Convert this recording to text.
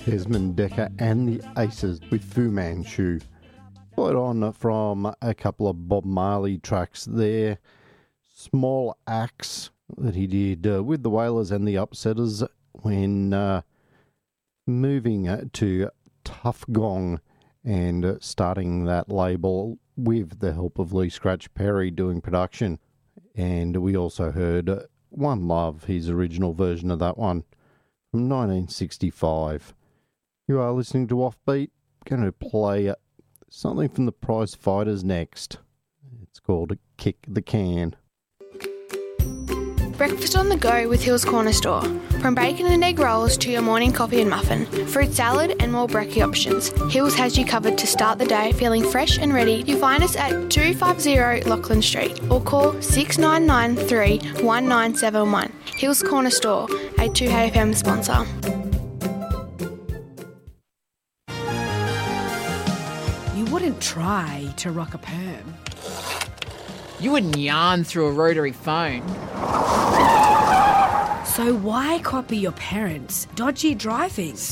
Desmond Decker and the Aces with Fu Manchu. Followed on from a couple of Bob Marley tracks there. Small Axe that he did with the Wailers and the Upsetters when moving to Tough Gong and starting that label with the help of Lee Scratch Perry doing production. And we also heard One Love, his original version of that one from 1965. You are listening to Offbeat. Going to play something from the Prize Fighters next. It's called Kick the Can. Breakfast on the go with Hill's Corner Store. From bacon and egg rolls to your morning coffee and muffin, fruit salad and more brekkie options, Hill's has you covered to start the day feeling fresh and ready. You find us at 250 Lachlan Street or call 6993 1971. Hill's Corner Store, a 2FM sponsor. You wouldn't try to rock a perm. You wouldn't yarn through a rotary phone. So why copy your parents' dodgy driving?